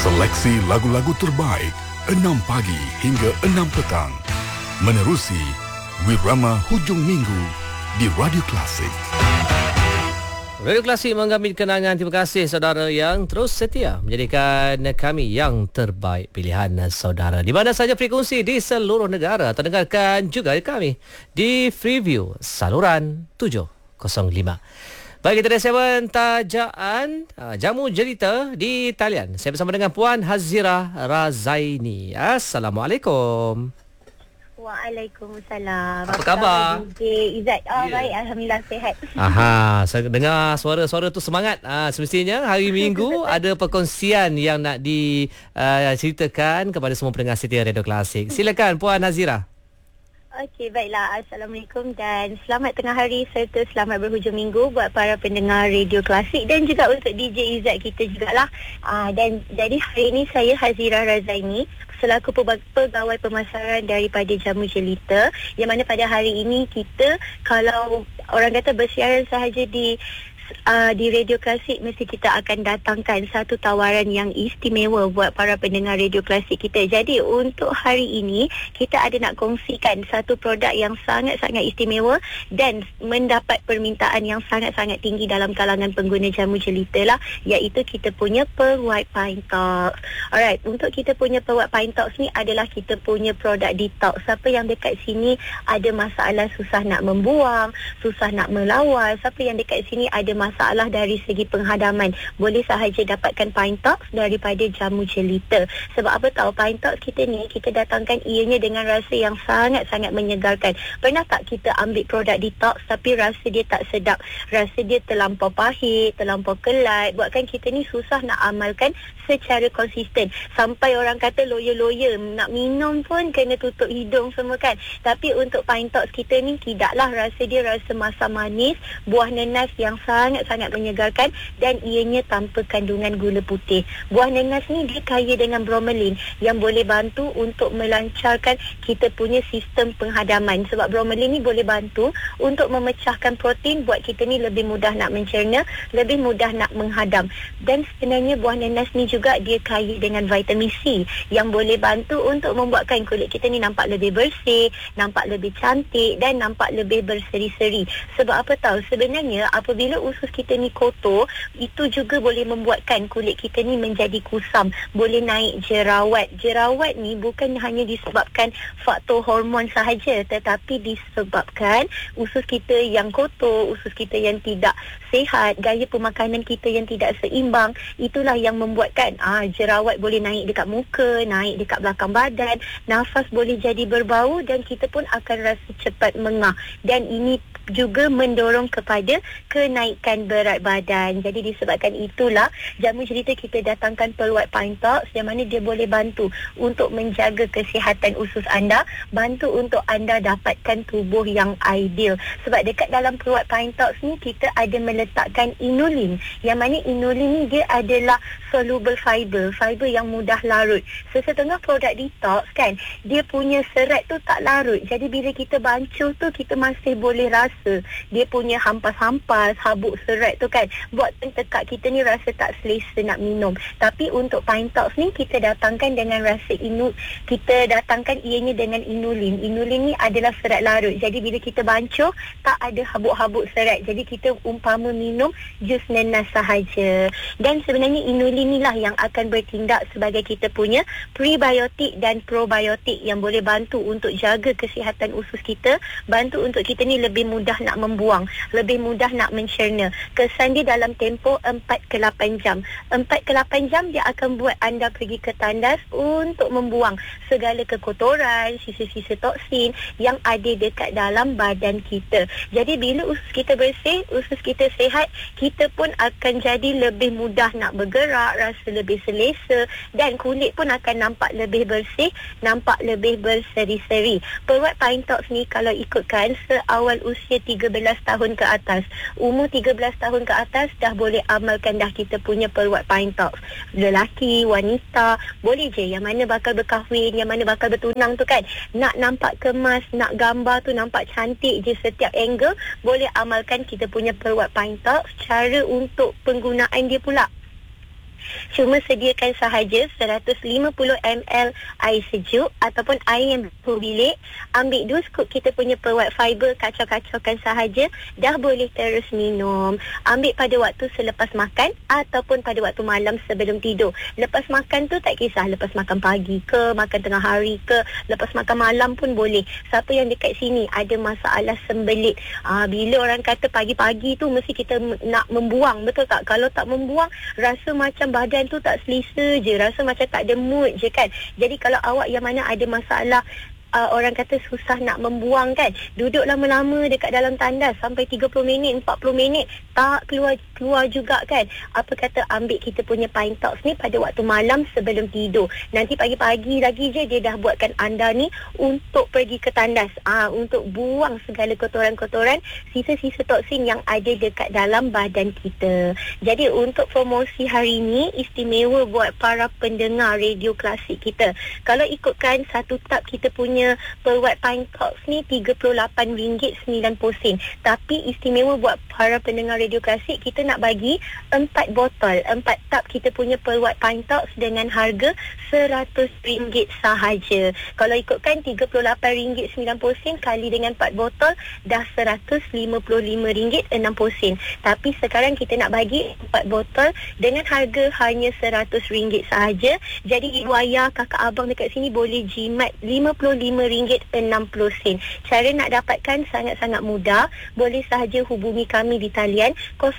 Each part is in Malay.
Seleksi lagu-lagu terbaik 6 pagi hingga 6 petang. Menerusi Wirama Hujung Minggu di Radio Klasik. Radio Klasik mengambil kenangan. Terima kasih saudara yang terus setia menjadikan kami yang terbaik pilihan saudara. Di mana saja frekuensi di seluruh negara. Terdengarkan juga kami di Freeview saluran 705. Baik, kita ada tajaan jamu jelita di talian. Saya bersama dengan Puan Hazira Razaini. Assalamualaikum. Waalaikumsalam. Apa khabar? DJ Izzat. Baik, alhamdulillah sihat. Saya dengar suara-suara tu semangat. Semestinya hari Minggu ada perkongsian yang nak diceritakan kepada semua pendengar setia Radio Klasik. Silakan Puan Hazira. Okey, baiklah. Assalamualaikum dan selamat tengah hari serta selamat berhujung minggu buat para pendengar Radio Klasik dan juga untuk DJ Izzat kita jugalah. Dan jadi hari ini saya Hazira Razaini selaku pegawai pemasaran daripada Jamu Jelita, yang mana pada hari ini kita, kalau orang kata bersiaran sahaja di Radio Klasik, mesti kita akan datangkan satu tawaran yang istimewa buat para pendengar Radio Klasik kita. Jadi untuk hari ini kita ada nak kongsikan satu produk yang sangat-sangat istimewa dan mendapat permintaan yang sangat-sangat tinggi dalam kalangan pengguna Jamu Jelita lah, iaitu kita punya Pearl White Pine Talks. Alright, untuk kita punya Pearl White Pine Talks ni adalah kita punya produk detox. Siapa yang dekat sini ada masalah susah nak membuang, susah nak melawar, siapa yang dekat sini ada masalah dari segi penghadaman, boleh sahaja dapatkan Pine Talks daripada Jamu Jelita. Sebab apa tahu, Pine Talks kita ni kita datangkan ianya dengan rasa yang sangat-sangat menyegarkan. Pernah tak kita ambil produk detox tapi rasa dia tak sedap, rasa dia terlampau pahit, terlampau kelat, buatkan kita ni susah nak amalkan secara konsisten. Sampai orang kata loya-loya, nak minum pun kena tutup hidung semua kan. Tapi untuk Pine Talks kita ni tidaklah, rasa dia rasa masam manis, buah nenas yang sangat-sangat menyegarkan dan ianya tanpa kandungan gula putih. Buah nenas ni dia kaya dengan bromelain yang boleh bantu untuk melancarkan kita punya sistem penghadaman. Sebab bromelain ni boleh bantu untuk memecahkan protein, buat kita ni lebih mudah nak mencerna, lebih mudah nak menghadam. Dan sebenarnya buah nenas ni juga dia kaya dengan vitamin C yang boleh bantu untuk membuatkan kulit kita ni nampak lebih bersih, nampak lebih cantik dan nampak lebih berseri-seri. Sebab apa tahu, sebenarnya apabila usus kita ni kotor, itu juga boleh membuatkan kulit kita ni menjadi kusam, boleh naik jerawat. Jerawat ni bukan hanya disebabkan faktor hormon sahaja, tetapi disebabkan usus kita yang kotor, usus kita yang tidak sihat, gaya pemakanan kita yang tidak seimbang. Itulah yang membuatkan jerawat boleh naik dekat muka, naik dekat belakang badan, nafas boleh jadi berbau dan kita pun akan rasa cepat mengah. Dan ini juga mendorong kepada kenaikan berat badan. Jadi disebabkan itulah Jamu Jelita kita datangkan Pearl White Pine Talks, yang mana dia boleh bantu untuk menjaga kesihatan usus anda, bantu untuk anda dapatkan tubuh yang ideal. Sebab dekat dalam Pearl White Pine Talks ni kita ada meletakkan inulin, yang mana inulin ni dia adalah soluble fiber yang mudah larut. Sesetengah produk detox kan, dia punya serat tu tak larut. Jadi bila kita bancuh tu, kita masih boleh rasa dia punya hampas-hampas, habuk serat tu kan, buatkan tekak kita ni rasa tak selesa nak minum. Tapi untuk Pine Talks ni kita datangkan dengan rasa kita datangkan ianya dengan inulin. Inulin ni adalah serat larut. Jadi bila kita bancuh, tak ada habuk-habuk serat. Jadi kita umpama minum jus nenas sahaja. Dan sebenarnya inulin ni lah yang akan bertindak sebagai kita punya prebiotik dan probiotik yang boleh bantu untuk jaga kesihatan usus kita, bantu untuk kita ni lebih mudah nak membuang, lebih mudah nak mencerna. Kesan dia dalam tempoh 4 ke 8 jam. 4 ke 8 jam dia akan buat anda pergi ke tandas untuk membuang segala kekotoran, sisa-sisa toksin yang ada dekat dalam badan kita. Jadi bila usus kita bersih, usus kita sihat, kita pun akan jadi lebih mudah nak bergerak, rasa lebih selesa dan kulit pun akan nampak lebih bersih, nampak lebih berseri-seri. Pearl White Pine Talks ni kalau ikutkan seawal usia 13 tahun ke atas, umur 13 tahun ke atas dah boleh amalkan dah kita punya Pearl White Pine Talks. Lelaki, wanita, boleh je. Yang mana bakal berkahwin, yang mana bakal bertunang tu kan, nak nampak kemas, nak gambar tu nampak cantik je setiap angle, boleh amalkan kita punya Pearl White Pine Talks. Cara untuk penggunaan dia pula, Cuma sediakan sahaja 150 ml air sejuk ataupun air yang bersuhu bilik. Ambil 2 scoop kita punya perawat fiber, kacau-kacaukan sahaja, dah boleh terus minum. Ambil pada waktu selepas makan ataupun pada waktu malam sebelum tidur. Lepas makan tu tak kisah, lepas makan pagi ke, makan tengah hari ke, lepas makan malam pun boleh. Siapa yang dekat sini ada masalah sembelit, bila orang kata pagi-pagi tu mesti kita nak membuang, betul tak? Kalau tak membuang, rasa macam badan tu tak selesa je, rasa macam tak ada mood je kan. Jadi kalau awak yang mana ada masalah, orang kata susah nak membuang kan, duduk lama-lama dekat dalam tandas sampai 30 minit, 40 minit tak keluar juga kan, apa kata ambil kita punya Pine Tox ni pada waktu malam sebelum tidur. Nanti pagi-pagi lagi je dia dah buatkan anda ni untuk pergi ke tandas, untuk buang segala kotoran-kotoran, sisa-sisa toksin yang ada dekat dalam badan kita. Jadi untuk promosi hari ni istimewa buat para pendengar radio klasik kita. Kalau ikutkan satu tab kita punya perawat Pine Tox ni RM38.90. Tapi istimewa buat para pendengar radio klasik, kita nak bagi 4 botol, 4 tab kita punya perawat Pine Tox dengan harga RM100 sahaja. Kalau ikutkan RM38.90 kali dengan 4 botol dah RM155.60. Tapi sekarang kita nak bagi 4 botol dengan harga hanya RM100 sahaja. Jadi ibu ayah, kakak abang dekat sini boleh jimat RM55.60. Cara nak dapatkan sangat-sangat mudah. Boleh sahaja hubungi kami di talian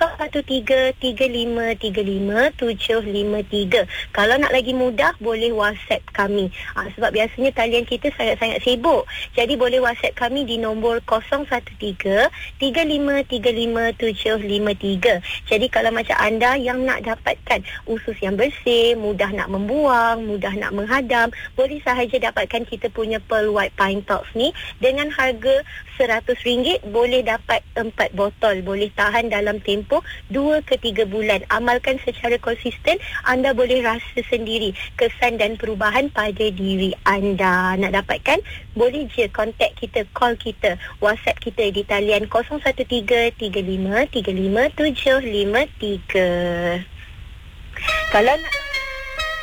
01133535 753. Kalau nak lagi mudah, boleh WhatsApp kami. Sebab biasanya talian kita sangat-sangat sibuk. Jadi boleh WhatsApp kami di nombor 01133535 753. Jadi kalau macam anda yang nak dapatkan usus yang bersih, mudah nak membuang, mudah nak menghadam, boleh sahaja dapatkan kita punya Pearl White Pine Tox ni dengan harga RM100. Boleh dapat 4 botol, boleh tahan dalam tempoh 2 ke 3 bulan. Amalkan secara konsisten, anda boleh rasa sendiri kesan dan perubahan pada diri anda. Nak dapatkan, boleh je kontak kita, call kita, WhatsApp kita di talian 01133535 753. Kalau nak